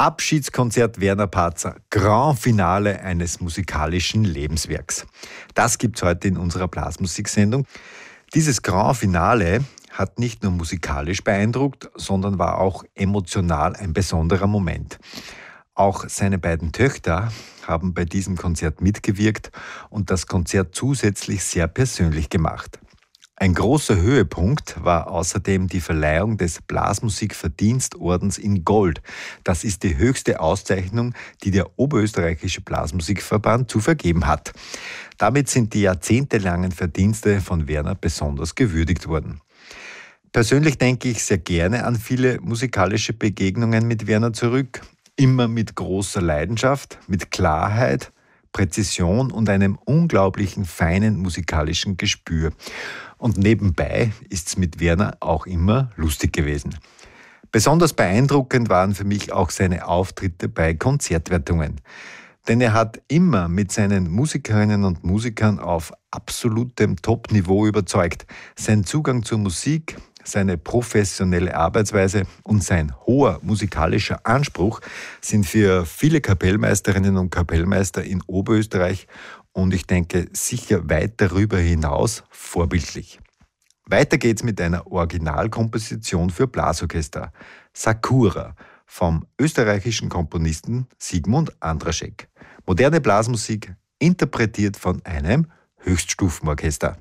Abschiedskonzert Werner Patzer, Grand Finale eines musikalischen Lebenswerks. Das gibt's heute in unserer Blasmusiksendung. Dieses Grand Finale hat nicht nur musikalisch beeindruckt, sondern war auch emotional ein besonderer Moment. Auch seine beiden Töchter haben bei diesem Konzert mitgewirkt und das Konzert zusätzlich sehr persönlich gemacht. Ein großer Höhepunkt war außerdem die Verleihung des Blasmusikverdienstordens in Gold. Das ist die höchste Auszeichnung, die der Oberösterreichische Blasmusikverband zu vergeben hat. Damit sind die jahrzehntelangen Verdienste von Werner besonders gewürdigt worden. Persönlich denke ich sehr gerne an viele musikalische Begegnungen mit Werner zurück. Immer mit großer Leidenschaft, mit Klarheit, Präzision und einem unglaublichen feinen musikalischen Gespür. Und nebenbei ist's mit Werner auch immer lustig gewesen. Besonders beeindruckend waren für mich auch seine Auftritte bei Konzertwertungen. Denn er hat immer mit seinen Musikerinnen und Musikern auf absolutem Top-Niveau überzeugt. Sein Zugang zur Musik, seine professionelle Arbeitsweise und sein hoher musikalischer Anspruch sind für viele Kapellmeisterinnen und Kapellmeister in Oberösterreich und ich denke sicher weit darüber hinaus vorbildlich. Weiter geht's mit einer Originalkomposition für Blasorchester, Sakura, vom österreichischen Komponisten Sigmund Andraschek. Moderne Blasmusik, interpretiert von einem Höchststufenorchester.